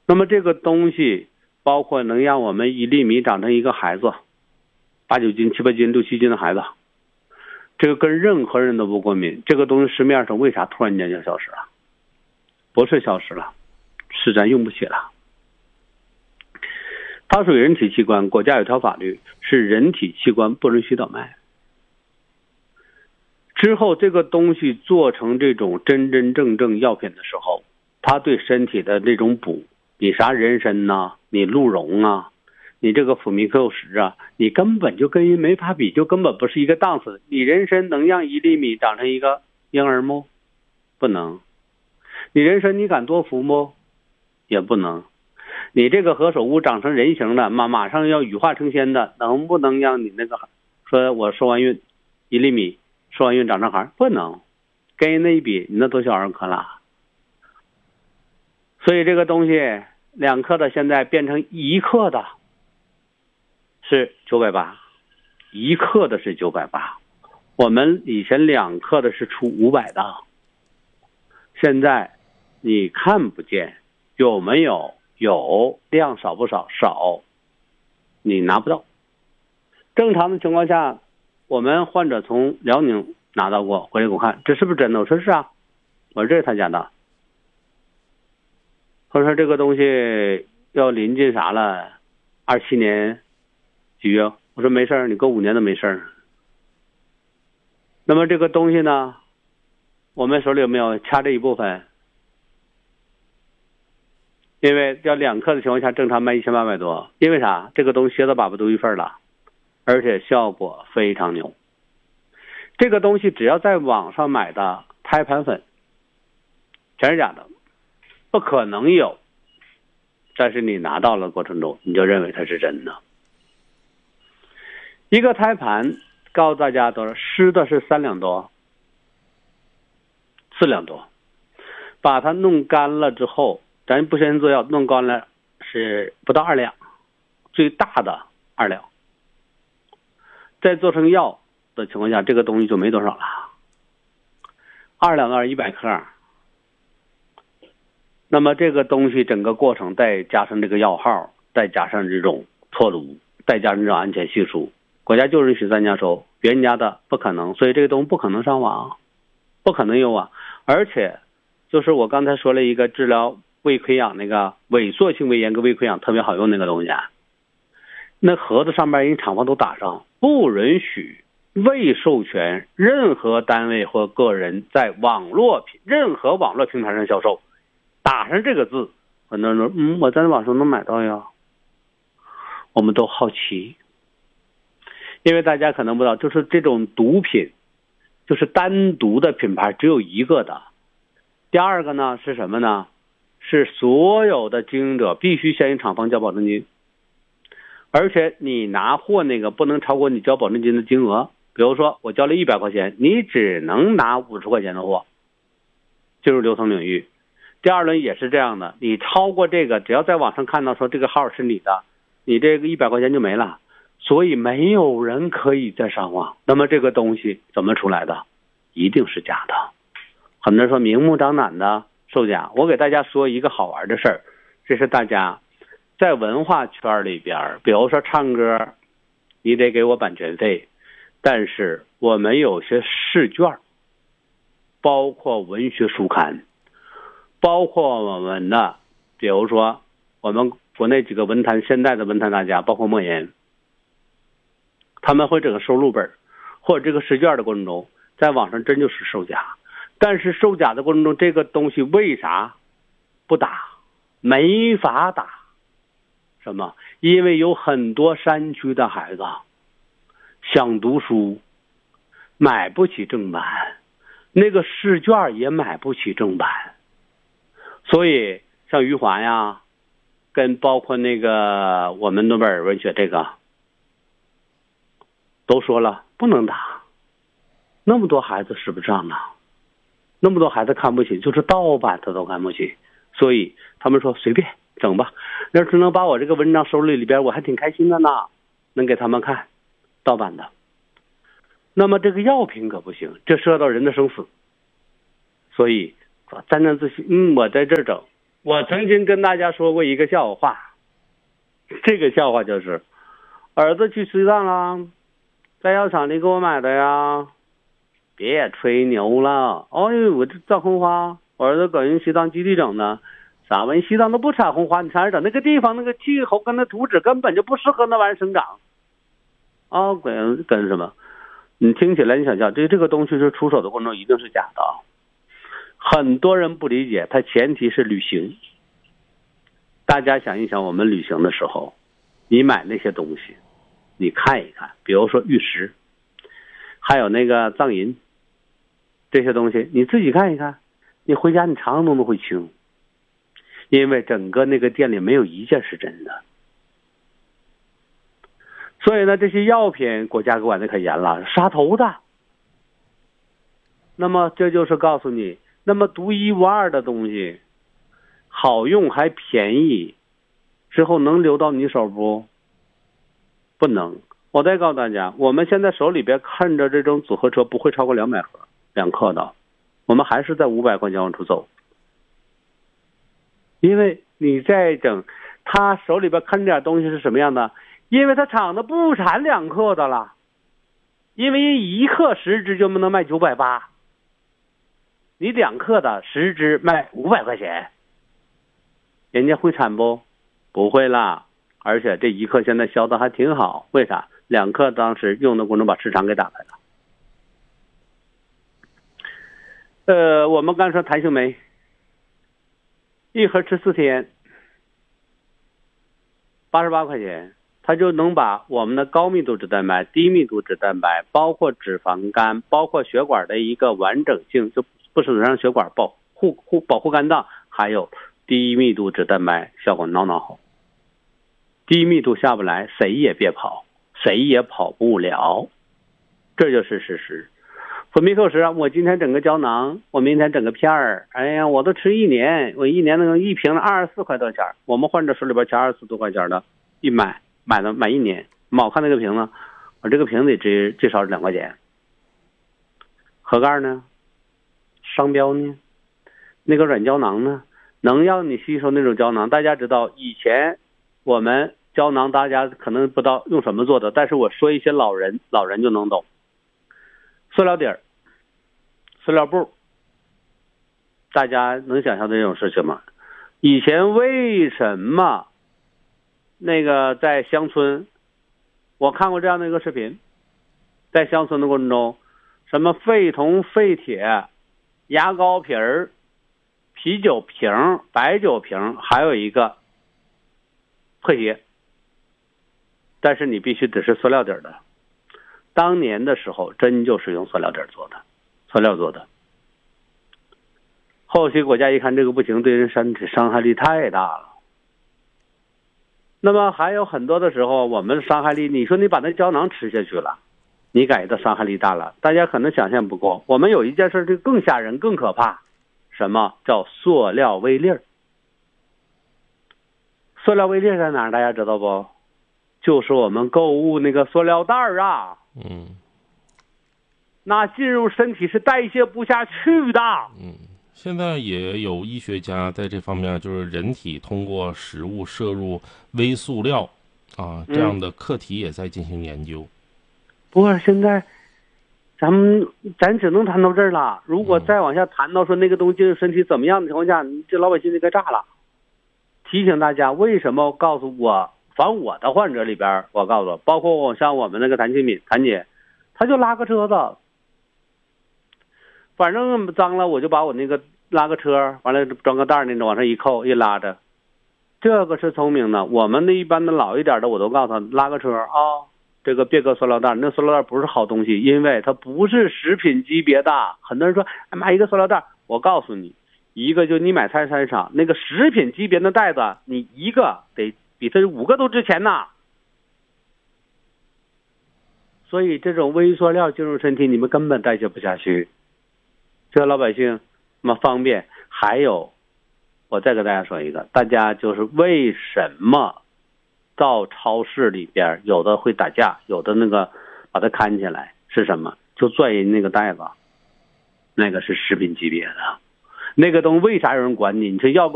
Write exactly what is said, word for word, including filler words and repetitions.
那么这个东西包括能让我们一粒米长成一个孩子，八九斤、七八斤、六七斤的孩子，这个跟任何人都不过敏。这个东西市面上为啥突然间就消失了？不是消失了，是咱用不起了。它属于人体器官，国家有条法律是人体器官不允许倒卖。之后这个东西做成这种真真正正药品的时候，它对身体的那种补，你啥人参呐、你鹿茸啊，你这个辅酶 Q 十啊，你根本就跟人没法比，就根本不是一个档次。你人参能让一粒米长成一个婴儿吗？不能。你人参你敢多服吗？也不能。你这个何首乌长成人形的，马马上要羽化成仙的，能不能让你那个说我受完孕一粒米受完孕长成孩？不能。跟人那一比，你那多小儿科了。所以这个东西两克的现在变成一克的是九百八，一克的是九百八。我们以前两克的是出五百的，现在你看不见有没有？有，量少不少？少，你拿不到。正常的情况下，我们患者从辽宁拿到过，回来给我看，这是不是真的？我说是啊，我说这是他家的。他说这个东西要临近啥了？二七年几月？我说没事儿，你过五年都没事儿。那么这个东西呢，我们手里有没有掐这一部分？因为要两克的情况下，正常卖一千八百多。因为啥？这个东西蝎子粑粑独一份了，而且效果非常牛。这个东西只要在网上买的胎盘粉，全是假的，不可能有。但是你拿到了过程中，你就认为它是真的。一个胎盘，告诉大家多少？湿的是三两多，四两多。把它弄干了之后，咱不先做药，弄干了是不到二两，最大的二两。再做成药的情况下，这个东西就没多少了。二两二一百克。那么这个东西整个过程再加上这个药号，再加上这种脱炉，再加上这种安全系数，国家就允许咱家收，别人家的不可能。所以这个东西不可能上网，不可能有网。而且就是我刚才说了一个治疗胃溃疡，那个萎缩性胃炎跟胃溃疡特别好用那个东西啊，那盒子上面人厂方都打上，不允许未授权任何单位或个人在网络任何网络平台上销售，打上这个字。很多人说嗯，我在网上能买到呀。我们都好奇，因为大家可能不知道，就是这种毒品就是单独的品牌只有一个的。第二个呢是什么呢？是所有的经营者必须向厂方交保证金，而且你拿货那个不能超过你交保证金的金额。比如说我交了一百块钱，你只能拿五十块钱的货进入流通领域。第二轮也是这样的，你超过这个，只要在网上看到说这个号是你的，你这个一百块钱就没了。所以没有人可以再上网。那么这个东西怎么出来的？一定是假的。很多人说明目张胆的售假，我给大家说一个好玩的事儿，这是大家在文化圈里边，比如说唱歌，你得给我版权费，但是我们有些试卷，包括文学书刊，包括我们的，比如说我们国内几个文坛现代的文坛大家，包括莫言，他们会整个收录本或者这个试卷的过程中，在网上真就是售假。但是售假的过程中，这个东西为啥不打？没法打。什么？因为有很多山区的孩子想读书，买不起正版，那个试卷也买不起正版。所以像余华呀，跟包括那个我们诺贝尔文学这个都说了不能打，那么多孩子使不上啊，那么多孩子看不起，就是盗版他都看不起。所以他们说随便整吧，要是能把我这个文章收里里边，我还挺开心的呢，能给他们看盗版的。那么这个药品可不行，这涉及到人的生死。所以沾沾自喜，嗯，我在这儿整， 我曾经跟大家说过一个笑话，这个笑话就是，儿子去西藏了，在药厂里给我买的呀。别吹牛了，哦呦，我这藏红花，我儿子搁人西藏基地整的。啥玩意？西藏都不产红花，你上这整那个地方那个气候跟那土质根本就不适合那玩意儿生长。哦，跟跟什么？你听起来你想想，这这个东西是出手的过程中一定是假的。很多人不理解，它前提是旅行。大家想一想，我们旅行的时候，你买那些东西，你看一看，比如说玉石，还有那个藏银，这些东西你自己看一看，你回家你常常都会清，因为整个那个店里没有一件是真的。所以呢，这些药品国家管的可严了，杀头的。那么这就是告诉你，那么独一无二的东西，好用还便宜，之后能流到你手不？不能。我再告诉大家，我们现在手里边看着这种组合车不会超过两百盒两克的，我们还是在五百块钱往出走。因为你在整，他手里边看着点东西是什么样的？因为他厂子不产两克的了，因为一克十支就能卖九百八，你两克的十支卖五百块钱，人家会产不？不会啦。而且这一克现在销的还挺好，为啥？两克当时用的过程把市场给打开了。呃，我们刚说弹性酶，一盒吃四天，八十八块钱，它就能把我们的高密度脂蛋白、低密度脂蛋白，包括脂肪肝，包括血管的一个完整性，就不是让血管保护护保护肝脏，还有低密度脂蛋白效果挠挠好。低密度下不来，谁也别跑，谁也跑不了，这就是事实。分泌扣时啊，我今天整个胶囊，我明天整个片儿，哎呀，我都吃一年，我一年那个一瓶二十四块多钱，我们患者手里边钱二十四多块钱的，一买买了买一年，我看那个瓶子，我这个瓶子至至少是两块钱。盒盖呢？商标呢？那个软胶囊呢？能让你吸收那种胶囊，大家知道以前我们胶囊大家可能不知道用什么做的，但是我说一些老人老人就能懂。塑料底儿，塑料布，大家能想象这种事情吗？以前为什么那个在乡村，我看过这样的一个视频，在乡村的过程中，什么废铜废铁、牙膏瓶儿、啤酒瓶、白酒瓶，还有一个破鞋，但是你必须得是塑料底儿的。当年的时候真就是用塑料底儿做的，塑料做的。后期国家一看这个不行，对人身体伤害力太大了。那么还有很多的时候，我们伤害力，你说你把那胶囊吃下去了，你感觉到伤害力大了，大家可能想象不过。我们有一件事就更吓人更可怕，什么叫塑料微粒儿？塑料微粒在哪儿？大家知道不？就是我们购物那个塑料袋儿啊。 嗯， 那进入身体是代谢不下去的。 嗯，现在也有医学家在这方面，就是人体通过食物摄入微塑料啊这样的课题也在进行研究。嗯、 不过现在咱们咱只能谈到这儿了。如果再往下谈到说那个东西进入身体怎么样的情况下，你这老百姓就该炸了。提醒大家，为什么告诉我？反我的患者里边，我告诉，包括我像我们那个谭清敏谭姐，她就拉个车子，反正脏了我就把我那个拉个车，完了装个袋那种往上一扣一拉着，这个是聪明的。我们的一般的老一点的我都告诉他拉个车啊、哦，这个别搁塑料袋，那塑料袋不是好东西，因为它不是食品级别的。很多人说买一个塑料袋，我告诉你，一个就你买菜市场那个食品级别的袋子，你一个得比这五个都值钱呐。所以这种微塑料进入身体，你们根本代谢不下去。这老百姓那么方便。还有，我再给大家说一个，大家就是为什么到超市里边有的会打架，有的那个把它看起来是什么？就拽人那个袋子，那个是食品级别的，那个东西为啥有人管你？你说要不